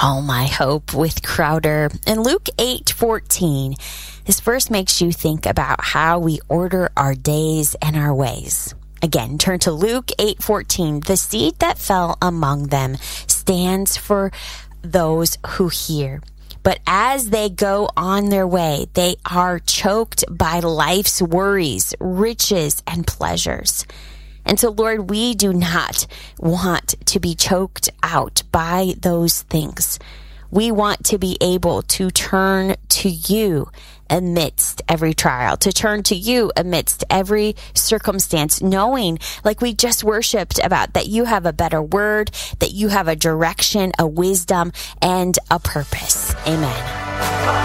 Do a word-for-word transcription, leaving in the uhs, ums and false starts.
All My Hope with Crowder. In Luke eight fourteen, this verse makes you think about how we order our days and our ways. Again, turn to Luke eight fourteen. The seed that fell among them stands for those who hear. But as they go on their way, they are choked by life's worries, riches, and pleasures. And so, Lord, we do not want to be choked out by those things. We want to be able to turn to you amidst every trial, to turn to you amidst every circumstance, knowing, like we just worshiped about, that you have a better word, that you have a direction, a wisdom, and a purpose. Amen.